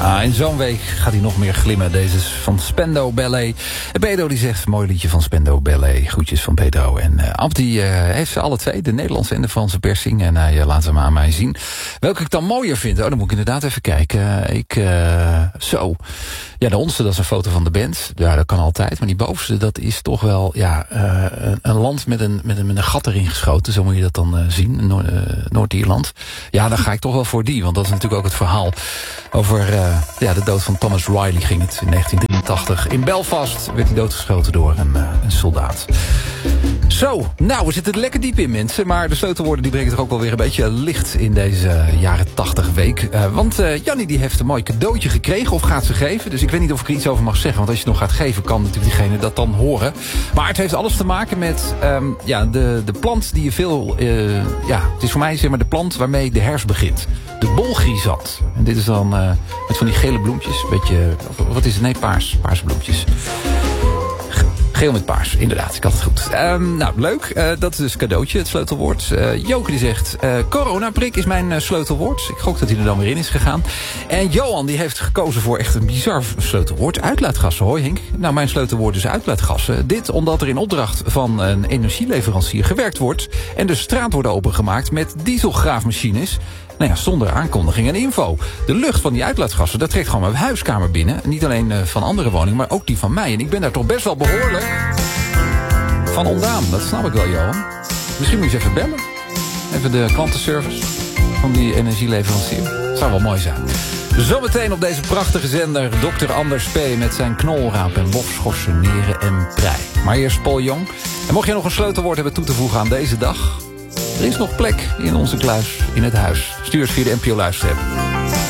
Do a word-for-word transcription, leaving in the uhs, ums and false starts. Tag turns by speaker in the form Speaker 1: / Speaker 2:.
Speaker 1: Ah, in zo'n week gaat hij nog meer glimmen. Deze is van Spandau Ballet. En Pedro die zegt, mooi liedje van Spandau Ballet. Groetjes van Pedro. En uh, Ab die uh, heeft ze alle twee, de Nederlandse en de Franse persing. En hij uh, laat ze maar aan mij zien. Welke ik dan mooier vind? Oh, dan moet ik inderdaad even kijken. Uh, ik, uh, zo. Ja, de onderste, dat is een foto van de band. Ja, dat kan altijd. Maar die bovenste, dat is toch wel ja, uh, een, een land met een, met, een, met een gat erin geschoten. Zo moet je dat dan uh, zien. Noord, uh, Noord-Ierland. Ja, dan ga ik toch wel voor die. Want dat is natuurlijk ook het verhaal over uh, ja, de dood van Thomas Riley ging het in negentien drieëntachtig. In Belfast werd hij doodgeschoten door een, uh, een soldaat. Zo, nou, we zitten er lekker diep in, mensen. Maar de sleutelwoorden die brengen toch ook wel weer een beetje licht in deze uh, jaren tachtig week. Uh, want uh, Jannie die heeft een mooi cadeautje gekregen of gaat ze geven. Dus ik weet niet of ik er iets over mag zeggen. Want als je het nog gaat geven, kan natuurlijk diegene dat dan horen. Maar het heeft alles te maken met um, ja, de, de plant die je veel... Uh, ja, het is voor mij zeg maar de plant waarmee de herfst begint. De bolgrisant. En dit is dan uh, met van die gele bloempjes. Beetje, wat is het? Nee, paars. Paarse bloempjes. Geel met paars, inderdaad. Ik had het goed. Um, nou, leuk. Uh, dat is dus cadeautje, het sleutelwoord. Uh, Joke die zegt, uh, coronaprik is mijn uh, sleutelwoord. Ik gok dat hij er dan weer in is gegaan. En Johan die heeft gekozen voor echt een bizar sleutelwoord. Uitlaatgassen. Hoi Henk. Nou, mijn sleutelwoord is uitlaatgassen. Dit omdat er in opdracht van een energieleverancier gewerkt wordt. En de straat wordt opengemaakt met dieselgraafmachines. Nou ja, zonder aankondiging en info. De lucht van die uitlaatgassen, dat trekt gewoon mijn huiskamer binnen. Niet alleen uh, van andere woningen, maar ook die van mij. En ik ben daar toch best wel behoorlijk van ontdaan. Dat snap ik wel, Johan. Misschien moet je eens even bellen. Even de klantenservice van die energieleverancier. Dat zou wel mooi zijn. Zometeen op deze prachtige zender dokter Anders P. met zijn knolraap en lofschorsen, neren en prei. Maar eerst Paul Jong. En mocht je nog een sleutelwoord hebben toe te voegen aan deze dag... er is nog plek in onze kluis, in het huis. Stuur eens via de N P O Luisterapp.